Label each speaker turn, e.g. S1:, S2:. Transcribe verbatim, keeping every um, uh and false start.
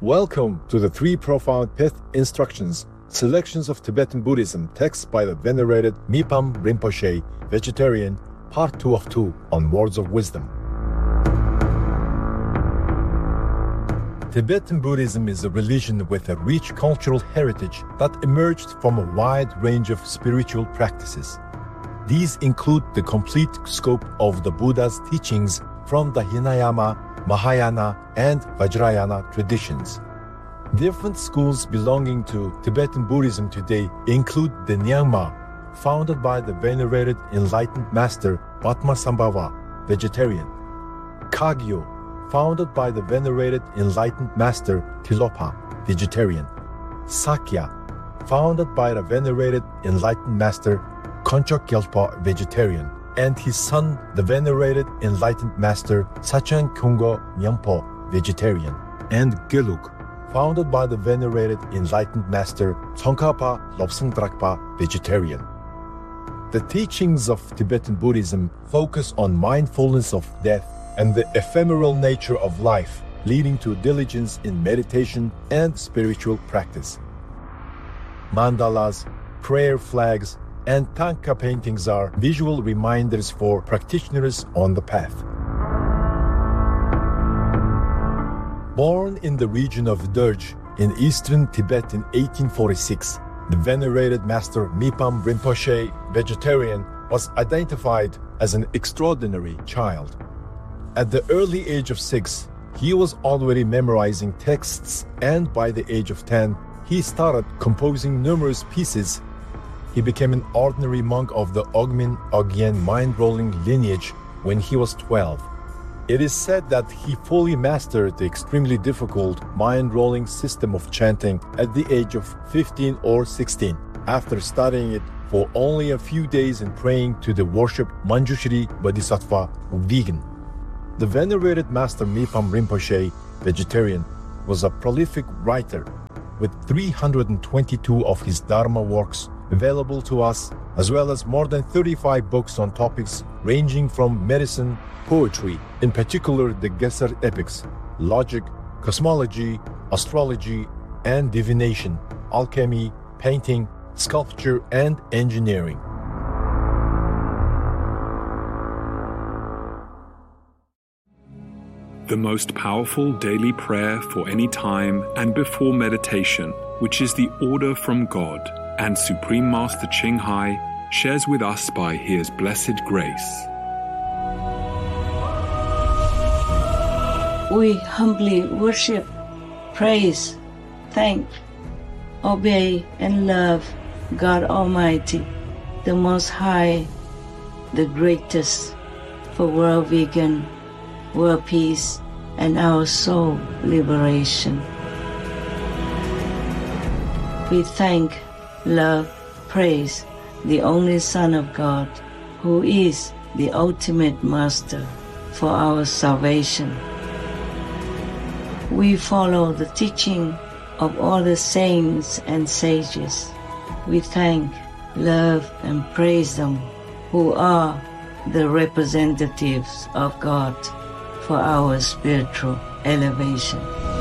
S1: Welcome to the Three Profound Path Instructions, selections of Tibetan Buddhism, texts by the venerated Mipam Rinpoche, vegetarian, part two of two on Words of Wisdom. Tibetan Buddhism is a religion with a rich cultural heritage that emerged from a wide range of spiritual practices. These include the complete scope of the Buddha's teachings from the Hinayana, Mahayana, and Vajrayana traditions. Different schools belonging to Tibetan Buddhism today include the Nyingma, founded by the venerated enlightened master Padmasambhava, vegetarian; Kagyo, founded by the venerated enlightened master Tilopa, vegetarian; Sakya, founded by the venerated enlightened master Konchok Gyalpa, vegetarian, and his son, the venerated enlightened master Sachan Kyunggo Nyampo, vegetarian; and Gelug, founded by the venerated enlightened master Tsongkhapa Lobsang Drakpa, vegetarian. The teachings of Tibetan Buddhism focus on mindfulness of death and the ephemeral nature of life, leading to diligence in meditation and spiritual practice. Mandalas, prayer flags, and tanka paintings are visual reminders for practitioners on the path. Born in the region of Derge in eastern Tibet in eighteen forty-six, the venerated master Mipam Rinpoche, vegetarian, was identified as an extraordinary child. At the early age of six, he was already memorizing texts, and by the age of ten, he started composing numerous pieces. He became an ordinary monk of the Ogmin Ogyen mind-rolling lineage when he was twelve. It is said that he fully mastered the extremely difficult mind-rolling system of chanting at the age of fifteen or sixteen, after studying it for only a few days and praying to the worshipped Manjushri Bodhisattva vegan. The venerated master Mipam Rinpoche, vegetarian, was a prolific writer, with three hundred twenty-two of his Dharma works available to us, as well as more than thirty-five books on topics ranging from medicine, poetry, in particular the Gesar epics, logic, cosmology, astrology, and divination, alchemy, painting, sculpture, and engineering.
S2: The most powerful daily prayer for any time and before meditation, which is the order from God, and Supreme Master Ching Hai shares with us by His blessed grace.
S3: We humbly worship, praise, thank, obey, and love God Almighty, the Most High, the greatest, for world vegan, world peace, and our soul liberation. We thank, love, praise the only Son of God, who is the ultimate Master for our salvation. We follow the teaching of all the saints and sages. We thank, love, and praise them, who are the representatives of God for our spiritual elevation.